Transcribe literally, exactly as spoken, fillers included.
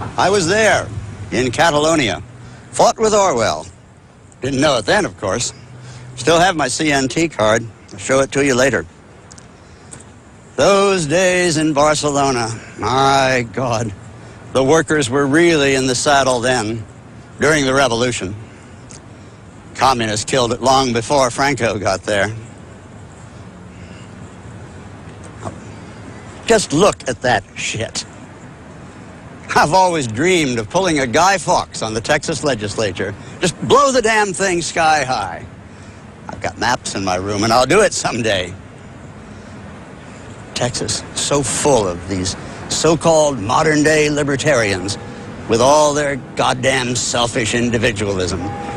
I was there, in Catalonia. Fought with Orwell. Didn't know it then, of course. Still have my C N T card. I'll show it to you later. Those days in Barcelona, my God. The workers were really in the saddle then, during the revolution. Communists killed it long before Franco got there. Just look at that shit. I've always dreamed of pulling a Guy Fawkes on the Texas legislature. Just blow the damn thing sky high. I've got maps in my room, and I'll do it someday. Texas, so full of these so-called modern-day libertarians with all their goddamn selfish individualism.